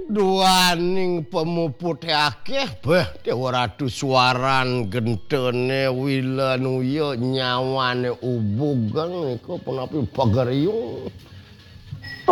Duaning pemupute akeh beh ora suaran gendene wilenuya nyawane ubugeng iku penapi bagariung